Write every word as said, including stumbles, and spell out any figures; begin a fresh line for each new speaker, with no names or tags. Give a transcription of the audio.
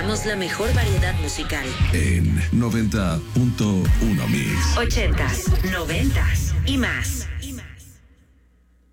presentamos la mejor variedad musical.
En noventa punto uno Mix.
Ochentas, noventas y más.